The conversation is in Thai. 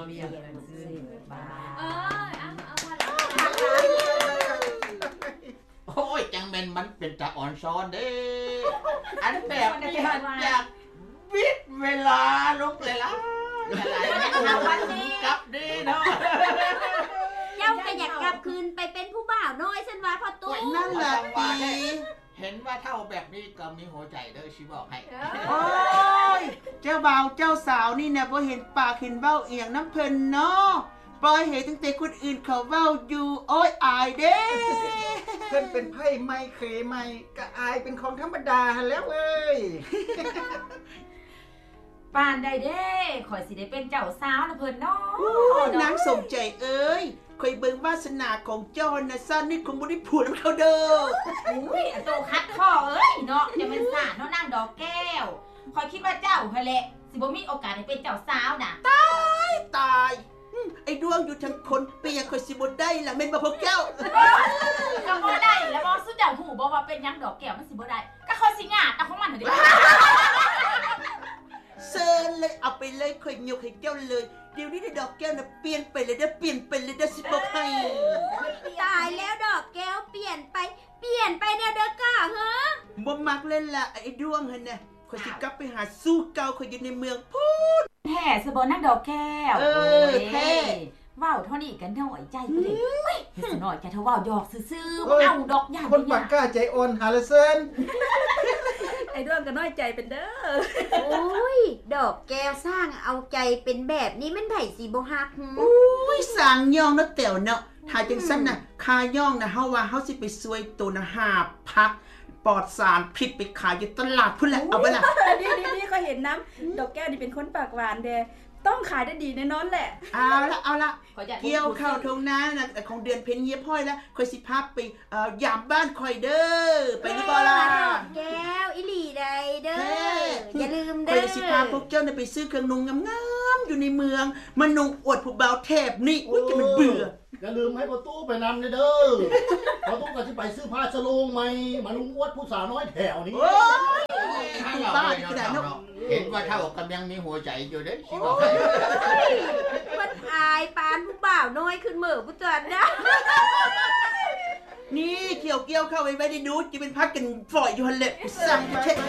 เบียร์ซื้อบ้าโอ้ยจังเป็นมันเป็นตาอ่อนซ้อนเด้อันแบบนี้อยากวิดเวลาลงเลยล่ะวันนี้กลับดีเนาะเจ้าก็อยากกลับคืนไปเป็นผู้บ่าวน้อยฉันว่าพ่อตู้นั่นแหละตีเห็นว่าเท่าแบบนี้ก็มีหัวใจเด้อชิบอกให้โอ้ยเจ้าบ่าวเจ้าสาวนี่เนี่ยพอเห็นปากเห็นเบ้าเอียงน้ำเพลินเนาะปล่อยเห็นตั้งแต่คนอื่นเขาเบ้าอยู่โอ้ยอายเด้เพิ่นเป็นไพ่ไม่เคยไม่ก็อายเป็นของธรรมดาแล้วเอ้ยปานได้เด้ข่อยสิได้เป็นเจ้าสาวนะเพิ่นเนาะนางสมใจเอ้ยคอยเบิ่งวาสนาของจอนนะซ่านนี่คงบ่ได้พูดกับเขาเด้ออุ้ยอันโตคัดคอเอ้ยเนาะอย่าเป็นสาเนาะนางดอกแก้วข่อยคิดว่าเจ้าหั่นแหละสิบ่มีโอกาสได้เป็นเจ้าสาวน่ะตายไอ้ดวงอยู่ทั้งคนเปียคอยสิบ่ได้ล่ะแม่นบ่พวกเจ้าก็บ่ได้แล้วบ่สุดเจ้าหูบ่ว่าเป็นหยังดอกแก้วมันสิบ่ได้ก็ข่อยสิงาดเอาของมันน่ะดิเซิร์นเลยเอาไปเลยคอยยกให้เจ้าเลยเดี๋ยวนี้ดอกแก้วน่ะเปลี่ยนไปเลยเด้อเปลี่ยนไปเลยเด้อสิบอกให้ตายแล้วดอกแก้วเปลี่ยนไปแนวเด้อกะฮะบ่มักเล่นละไอ้ดวงหั่นน่ะคอยสิกลับไปหาสู้เก่าคอยอยู่ในเมืองพูดแท้ซะบ่นางดอกแก้วแท้ว้าวเท่านี้กันน้อยใจไปเลยเฮ้ยเฮ็ดซะน้อยใจเท่าว้าวหยอกซื่อๆบ่เอาดอกย่านคนปากกล้าใจอ่อนหาละเซินไอ้ดวงก็น้อยใจเป็นเด้อโอ้ยดอกแก้วสร้างเอาใจเป็นแบบนี้มันไผสิบ่ฮักอุ้ยสร้างย่องเนาะแต๋วเนาะถ้าจังซั่นน่ะค่าย่องน่ะเฮาว่าเฮาสิไปซวยตัวน่ะ5พักปลอดสารพิษไปขายอยู่ตลาดพุ่นแหละเอาบ่ล่ะนี่ก็เห็นน้ำดอกแก้วนี่เป็นคนปากหวานเด้ต้องขายได้ดีแน่นอนแหละเอาละเกี่ยวข้าวทงนาน่ะของเดือนเพ็ญเฮียพ่อยแล้วค่อยสิพาไปยามบ้านค่อยเด้อไปหรือบ่ล่ะแก้วอีหลีใดเด้ออย่าลืมเด้อค่อยสิพาพวกเจ้าไปซื้อเครื่องนุ่งงามๆอยู่ในเมืองมานุ่งอวดผู้บ่าวแทบนี่อุ้ยจะมันเบื่ออย่าลืมให้ประตูไปนำเด้อประตูก็สิไปซื้อผ้าสโลงใหม่มาลุงอวดผู้สาวน้อยแถวนี้บ้าขนาดนั้นเห็นว่าเท่ากำลังมีหัวใจอยู่เด้ชิบอกให้เพิ่นอายปานผู้บ่าวน้อยขึ้นมื้อผู้จันนะนี่เกี่ยวเข้าไว้ได้ดูจะเป็นพักกันฝอยอยู่หั่นแหละสั่งมาเช็ด